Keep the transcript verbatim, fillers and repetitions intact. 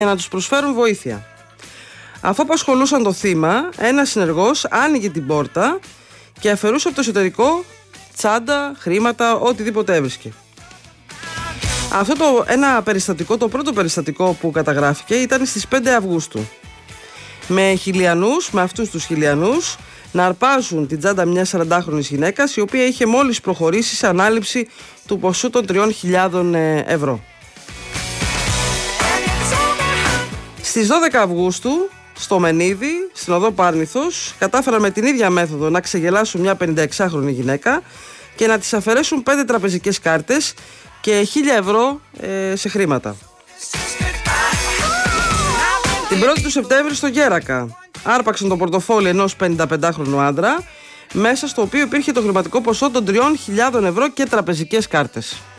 για να τους προσφέρουν βοήθεια. Αφού απασχολούσαν το θύμα, ένας συνεργός άνοιγε την πόρτα και αφαιρούσε από το εσωτερικό τσάντα, χρήματα, οτιδήποτε έβρισκε. Αυτό το ένα περιστατικό, το πρώτο περιστατικό που καταγράφηκε, ήταν στις πέντε Αυγούστου. Με χιλιανούς, με αυτούς τους χιλιανούς, να αρπάζουν την τσάντα μιας σαραντάχρονης γυναίκας, η οποία είχε μόλις προχωρήσει σε ανάληψη του ποσού των τριών χιλιάδων ευρώ. Στις δώδεκα Αυγούστου, στο Μενίδη, στην οδό Πάρνηθος, κατάφεραν με την ίδια μέθοδο να ξεγελάσουν μια πενηνταεξάχρονη γυναίκα και να της αφαιρέσουν πέντε τραπεζικές κάρτες και χίλια ευρώ ε, σε χρήματα. Την πρώτη του Σεπτέμβρη στο Γέρακα άρπαξαν το πορτοφόλι ενός πενηνταπεντάχρονου άντρα, μέσα στο οποίο υπήρχε το χρηματικό ποσό των τριών χιλιάδων ευρώ και τραπεζικές κάρτες.